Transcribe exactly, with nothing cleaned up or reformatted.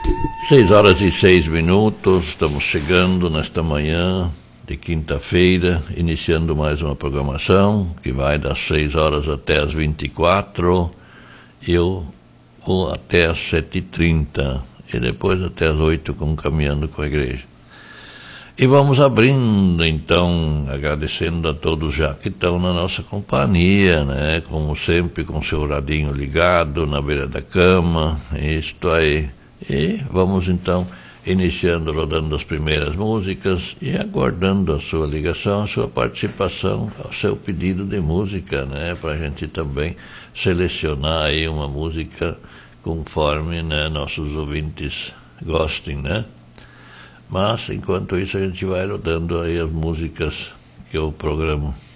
Seis horas e seis minutos, estamos chegando nesta manhã de quinta-feira, iniciando mais uma programação que vai das seis horas até as vinte e quatro, eu vou até as sete e trinta e depois até as oito com Caminhando com a Igreja. E vamos abrindo, então, agradecendo a todos já que estão na nossa companhia, né? Como sempre, com o seu radinho ligado na beira da cama, isto aí. E vamos, então, iniciando, rodando as primeiras músicas e aguardando a sua ligação, a sua participação, o seu pedido de música, né? Para a gente também selecionar aí uma música conforme, né, nossos ouvintes gostem, né? Mas, enquanto isso, a gente vai rodando aí as músicas que eu programo.